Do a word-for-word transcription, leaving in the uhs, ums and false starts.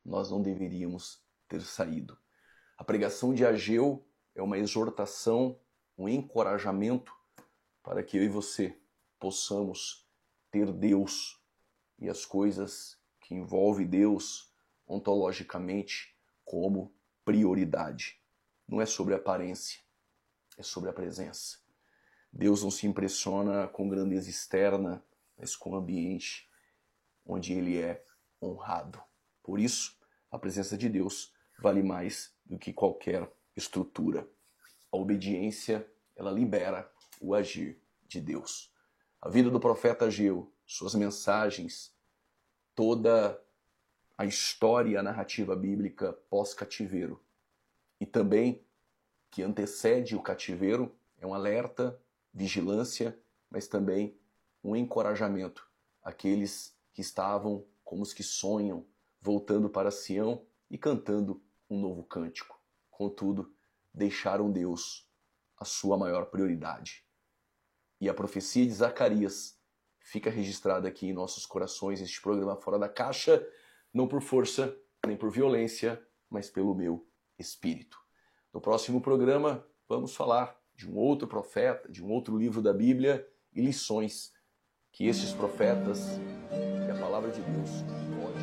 nós não deveríamos ter saído. A pregação de Ageu é uma exortação, um encorajamento para que eu e você possamos ter Deus e as coisas que envolvem Deus ontologicamente como prioridade. Não é sobre aparência, é sobre a presença. Deus não se impressiona com grandeza externa, mas com o ambiente onde Ele é honrado. Por isso, a presença de Deus vale mais do que qualquer estrutura. A obediência, ela libera o agir de Deus. A vida do profeta Ageu, suas mensagens, toda a história e a narrativa bíblica pós-cativeiro e também que antecede o cativeiro é um alerta, vigilância, mas também um encorajamento àqueles que estavam como os que sonham, voltando para Sião e cantando um novo cântico. Contudo, deixaram Deus a sua maior prioridade. E a profecia de Zacarias fica registrada aqui em nossos corações, este programa Fora da Caixa, não por força nem por violência, mas pelo meu espírito. No próximo programa, vamos falar de um outro profeta, de um outro livro da Bíblia e lições que estes profetas, que a palavra de Deus